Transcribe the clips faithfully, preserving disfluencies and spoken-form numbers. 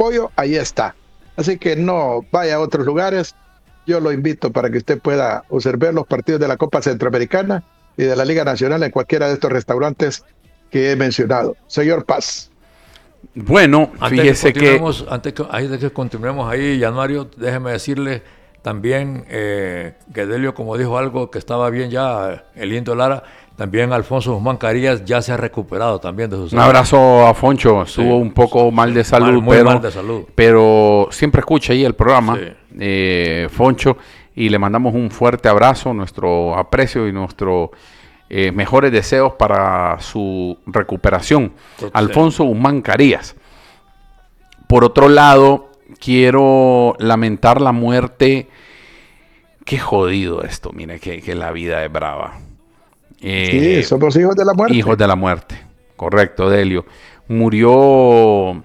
apoyo, ahí está. Así que no vaya a otros lugares. Yo lo invito para que usted pueda observar los partidos de la Copa Centroamericana y de la Liga Nacional en cualquiera de estos restaurantes que he mencionado. Señor Paz. Bueno, antes fíjese que... Antes que, antes de que continuemos ahí, Januario, déjeme decirle también eh, que Delio, como dijo algo que estaba bien ya, el Indio Lara, también Alfonso Guzmán Carías ya se ha recuperado también de su salud. Un abrazo a Foncho, estuvo sí, un poco mal de salud, mal, muy pero, mal de salud, pero siempre escucha ahí el programa, sí. eh, Foncho, y le mandamos un fuerte abrazo, nuestro aprecio y nuestros eh, mejores deseos para su recuperación. Sí. Alfonso Guzmán Carías. Por otro lado, quiero lamentar la muerte. Qué jodido esto, mire, que, que la vida es brava. Eh, sí, somos hijos de la muerte. Hijos de la muerte, correcto, Delio. Murió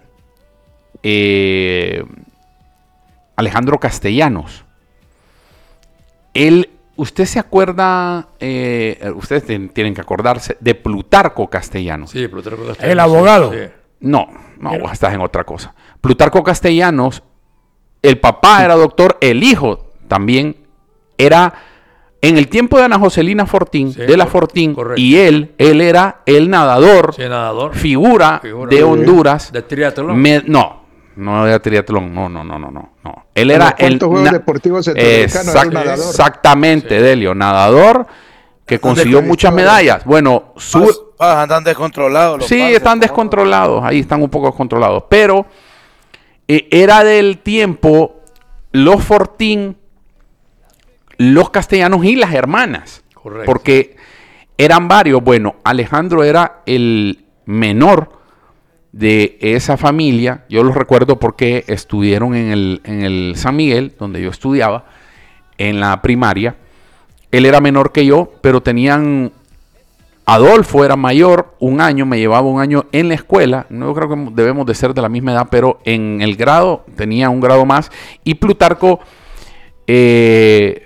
eh, Alejandro Castellanos. Él, usted se acuerda, eh, ustedes tienen que acordarse de Plutarco Castellanos. Sí, Plutarco Castellanos. El abogado. Sí. No, no, Pero, estás en otra cosa. Plutarco Castellanos, el papá era doctor, el hijo también era... En el tiempo de Ana Joselina Fortín, sí, de la Fortín, correcto. Y él, él era el nadador, sí, nadador. Figura, figura de Honduras. ¿De triatlón? Me, no, no de triatlón, no, no, no, no, no. no. Él era el... Juegos na- deportivos centroamericanos, exact, era un nadador. Exactamente, sí. Delio, nadador que consiguió muchas medallas. Bueno, su... Pas, pas, andan descontrolados. Los sí, pases, están ¿no? descontrolados, ahí están un poco descontrolados. Pero eh, era del tiempo los Fortín, los Castellanos y las hermanas. Correcto. Porque eran varios. Bueno, Alejandro era el menor de esa familia. Yo los recuerdo porque estuvieron en el, en el San Miguel, donde yo estudiaba, en la primaria. Él era menor que yo, pero tenían... Adolfo era mayor, un año, me llevaba un año en la escuela. No creo que debemos de ser de la misma edad, pero en el grado tenía un grado más. Y Plutarco... Eh,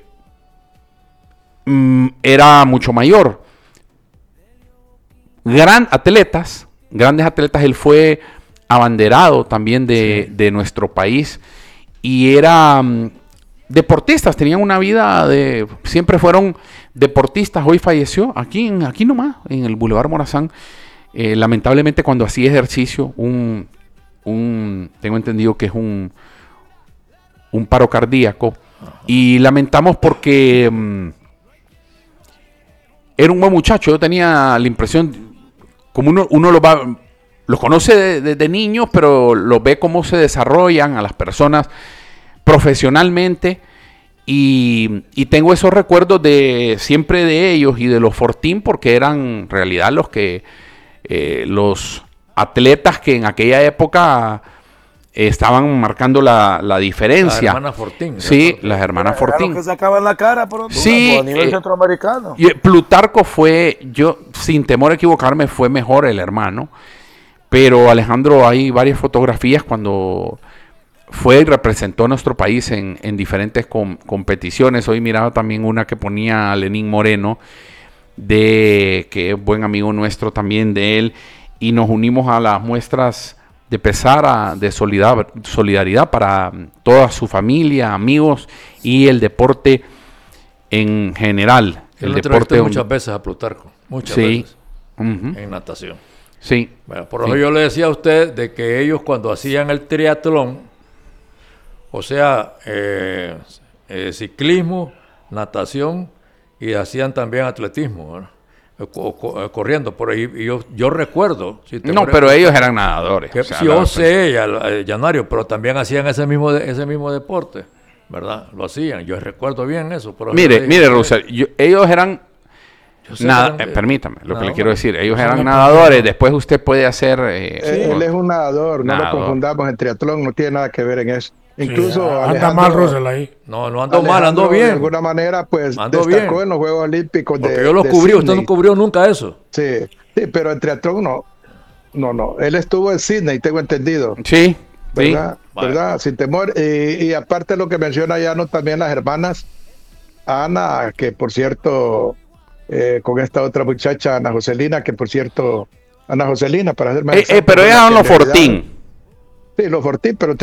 era mucho mayor. Gran atletas, grandes atletas. Él fue abanderado también de, sí. de nuestro país y era um, deportistas, tenían una vida de, siempre fueron deportistas. Hoy falleció aquí, en, aquí nomás, en el Boulevard Morazán, eh, lamentablemente cuando hacía ejercicio, un, un, tengo entendido que es un, un paro cardíaco. Ajá. Y lamentamos porque um, era un buen muchacho. Yo tenía la impresión, como uno, uno lo va, los conoce desde de, de niños, pero lo ve cómo se desarrollan a las personas profesionalmente. Y, y tengo esos recuerdos de siempre de ellos y de los Fortín, porque eran en realidad los que eh, los atletas que en aquella época eh, estaban marcando la, la diferencia. Las hermanas Fortín. Sí, las hermanas Fortín. Los que sacaban la cara por Honduras, sí, a nivel eh, centroamericano. Y Plutarco fue, yo sin temor a equivocarme, fue mejor el hermano. Pero Alejandro, hay varias fotografías cuando fue y representó a nuestro país en, en diferentes com- competiciones. Hoy miraba también una que ponía a Lenín Moreno, de que es buen amigo nuestro también de él. Y nos unimos a las muestras de pesar, a, de solidar, solidaridad para toda su familia, amigos y el deporte en general. Yo el lo deporte un... muchas veces a Plutarco, muchas sí. veces, uh-huh. en natación. Sí. Bueno, por eso sí. yo le decía a usted de que ellos cuando hacían el triatlón, o sea, eh, eh, ciclismo, natación y hacían también atletismo, ¿no? Corriendo por ahí, y yo, yo recuerdo. Si no, pero ellos eran nadadores. Que, o sea, sí, yo sé, Llanario, pero también hacían ese mismo, ese mismo deporte, ¿verdad? Lo hacían, yo recuerdo bien eso. Pero mire, yo, mire, Russell, yo, ellos eran, nada, eh, permítame, lo que le quiero decir, ellos eran nadadores, después usted puede hacer... Eh, sí. Él es un nadador, nadador, no lo confundamos, el triatlón no tiene nada que ver en eso. Incluso sí, anda mal Russell ahí. No, no ando mal, ando bien. De alguna manera, pues, ando destacó bien. En los Juegos Olímpicos de Porque yo lo de cubrí, Sydney. Usted no cubrió nunca eso. Sí, sí, pero en triatlón no. No, no. Él estuvo en Sydney, tengo entendido. Sí, ¿verdad? sí. ¿Verdad? Vale. Sin temor. Y, y aparte lo que menciona Llano, también las hermanas Ana, que por cierto, eh, con esta otra muchacha, Ana Joselina, que por cierto, Ana Joselina, para hacer más eh, eh, pero ellas son los Fortín. Sí, los Fortín, pero